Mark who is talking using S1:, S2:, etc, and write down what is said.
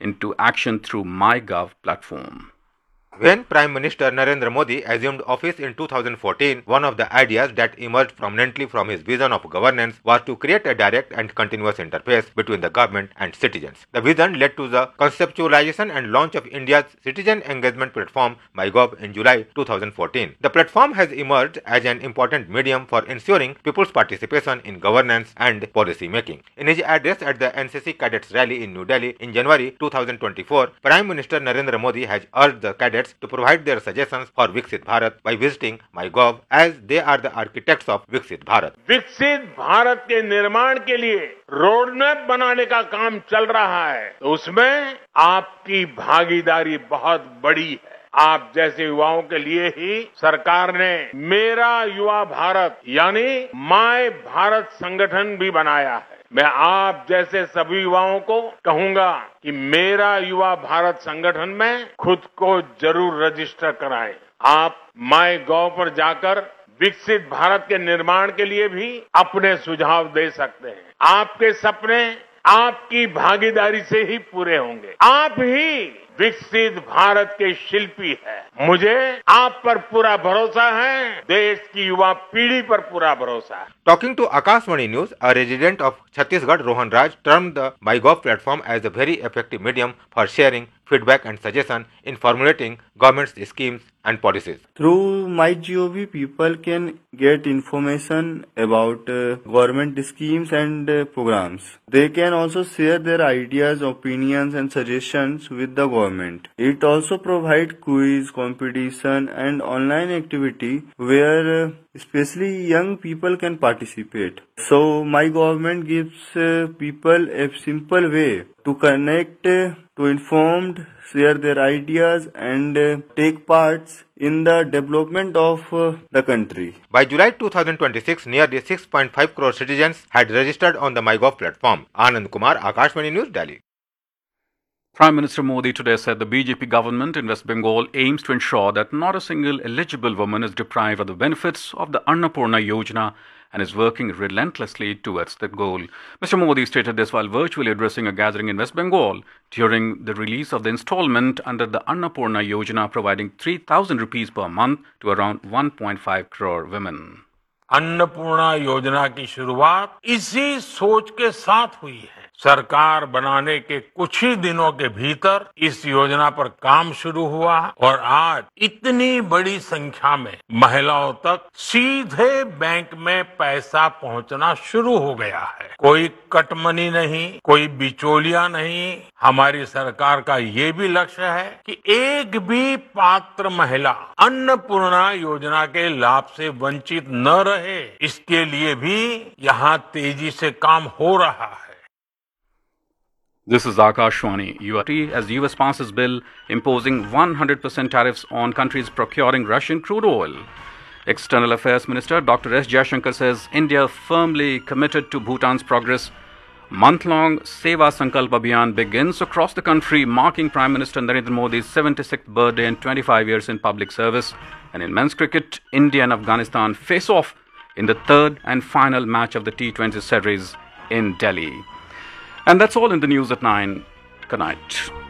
S1: into action through MyGov platform.
S2: When Prime Minister Narendra Modi assumed office in 2014, one of the ideas that emerged prominently from his vision of governance was to create a direct and continuous interface between the government and citizens. The vision led to the conceptualization and launch of India's citizen engagement platform MyGov in July 2014. The platform has emerged as an important medium for ensuring people's participation in governance and policy making. In his address at the NCC Cadets Rally in New Delhi in January 2024, Prime Minister Narendra Modi has urged the cadets to provide their suggestions for Viksit Bharat by visiting MyGov, as they are the architects of Viksit Bharat.
S3: विकसित भारत के निर्माण के लिए road map बनाने का काम चल रहा है, तो उसमें आपकी भागीदारी बहुत बड़ी है। आप जैसे युवाओं के लिए ही सरकार ने मेरा युवा भारत यानी माय भारत संगठन भी बनाया है। मैं आप जैसे सभी युवाओं को कहूंगा कि मेरा युवा भारत संगठन में खुद को जरूर रजिस्टर कराएं। आप MyGov पर जाकर विकसित भारत के निर्माण के लिए भी अपने सुझाव दे सकते हैं। आपके सपने आपकी भागीदारी से ही पूरे होंगे। आप ही विकसित भारत के शिल्पी है। मुझे आप पर पूरा भरोसा है, देश की युवा पीढ़ी पर पूरा भरोसा है।
S2: Talking to Akashvani News, a resident of Chhattisgarh, Rohan Raj, termed the MyGov platform as a very effective medium for sharing feedback and suggestion in formulating government's schemes and policies.
S4: Through MyGov, people can get information about government schemes and programs. They can also share their ideas, opinions and suggestions with the government. It also provides quiz, competition and online activity where especially young people can participate. So my government gives people a simple way to connect, to informed, share their ideas and take parts in the development of the country.
S2: By July 2026, nearly 6.5 crore citizens had registered on the MyGov platform. Anand Kumar, Akashvani News, Delhi.
S1: Prime Minister Modi today said the BJP government in West Bengal aims to ensure that not a single eligible woman is deprived of the benefits of the Annapurna Yojana and is working relentlessly towards that goal. Mr. Modi stated this while virtually addressing a gathering in West Bengal during the release of the installment under the Annapurna Yojana, providing 3,000 rupees per month to around 1.5 crore women.
S3: Annapurna योजना की शुरुआत इसी सोच के साथ हुई है। सरकार बनाने के कुछ ही दिनों के भीतर इस योजना पर काम शुरू हुआ और आज इतनी बड़ी संख्या में महिलाओं तक सीधे बैंक में पैसा पहुंचना शुरू हो गया है। कोई कटमनी नहीं, कोई बिचौलिया नहीं। हमारी सरकार का ये भी लक्ष्य है कि एक भी पात्र महिला अन्नपूर्णा योजना के लाभ से वंचित न रहे, इसके लिए भी यहाँ तेजी से काम हो रहा है।
S1: This is Akashvani. As the US passes bill imposing 100% tariffs on countries procuring Russian crude oil. External Affairs Minister Dr. S. Jaishankar says India firmly committed to Bhutan's progress. Month-long Seva Sankalp Abhiyan begins across the country, marking Prime Minister Narendra Modi's 76th birthday and 25 years in public service. And in men's cricket, India and Afghanistan face off in the third and final match of the T20 series in Delhi. And that's all in the news at 9. Good night.